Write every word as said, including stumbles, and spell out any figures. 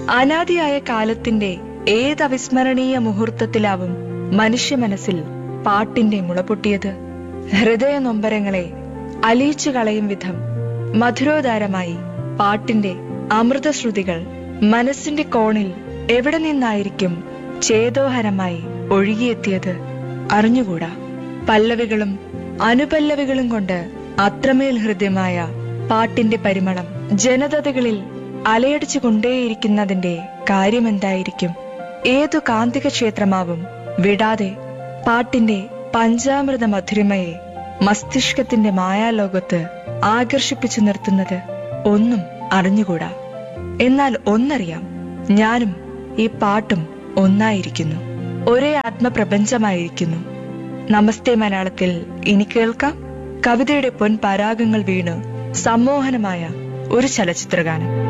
അനാദിയായ കാലത്തിന്റെ ഏത് അവിസ്മരണീയ മുഹൂർത്തത്തിലാവും മനുഷ്യ മനസ്സിൽ പാട്ടിന്റെ മുളപൊട്ടിയത്? ഹൃദയ നൊമ്പരങ്ങളെ അലിയിച്ചു കളയും വിധം മധുരോദാരമായി പാട്ടിന്റെ അമൃതശ്രുതികൾ മനസ്സിന്റെ കോണിൽ എവിടെ നിന്നായിരിക്കും ചേതോഹരമായി ഒഴുകിയെത്തിയത്? അറിഞ്ഞുകൂടാ. പല്ലവികളും അനുപല്ലവികളും കൊണ്ട് അത്രമേൽ ഹൃദ്യമായ പാട്ടിന്റെ പരിമളം ജനതകളിൽ അലയടിച്ചു കൊണ്ടേയിരിക്കുന്നതിന്റെ കാര്യമെന്തായിരിക്കും? ഏതു കാന്തിക ക്ഷേത്രമാവും വിടാതെ പാട്ടിന്റെ പഞ്ചാമൃത മധുരിമയെ മസ്തിഷ്കത്തിന്റെ മായാലോകത്ത് ആകർഷിപ്പിച്ചു നിർത്തുന്നത്? ഒന്നും അറിഞ്ഞുകൂടാ. എന്നാൽ ഒന്നറിയാം, ഞാനും ഈ പാട്ടും ഒന്നായിരിക്കുന്നു, ഒരേ ആത്മപ്രപഞ്ചമായിരിക്കുന്നു. നമസ്തേ മലയാളത്തിൽ ഇനി കേൾക്കാം കവിതയുടെ പൊൻപരാഗങ്ങൾ വീണ് സമ്മോഹനമായ ഒരു ചലച്ചിത്രഗാനം.